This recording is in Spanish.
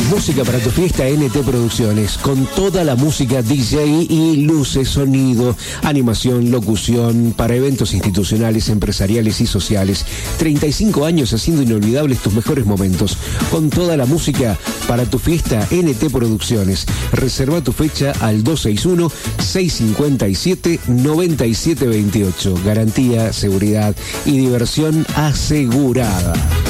Música para tu fiesta NT Producciones, con toda la música DJ y luces, sonido, animación, locución, para eventos institucionales, empresariales y sociales. 35 años haciendo inolvidables tus mejores momentos, con toda la música para tu fiesta NT Producciones. Reserva tu fecha al 261-657-9728. Garantía, seguridad y diversión asegurada.